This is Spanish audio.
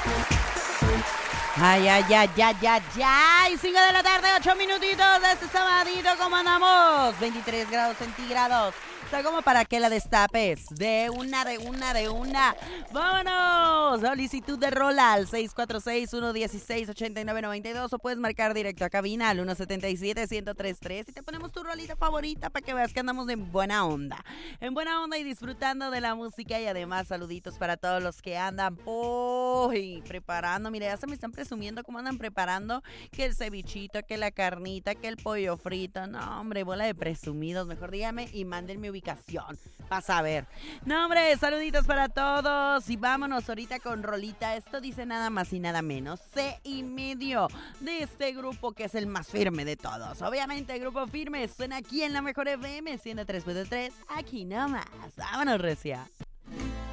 Ay, ay, ay, ay, ay, ay. 5 de la tarde, 8 minutitos de este sabadito. ¿Cómo andamos? 23 grados centígrados. Está como para que la destapes. De una. ¡Vámonos! Solicitud de rola al 646-116-8992 o puedes marcar directo a cabina al 177-1033 y te ponemos tu rolita favorita para que veas que andamos en buena onda. En buena onda y disfrutando de la música y además saluditos para todos los que andan preparando. Mira, ya se me están presumiendo cómo andan preparando que el cevichito, que la carnita, que el pollo frito. No, hombre, bola de presumidos. Mejor dígame y manden mi ubicación. Vas a ver. No, hombre, saluditos para todos. Y vámonos ahorita con rolita. Esto dice nada más y nada menos. C+, de este grupo que es el más firme de todos. Obviamente, el grupo firme suena aquí en la Mejor FM 103.3. Aquí nomás. Vámonos, recia.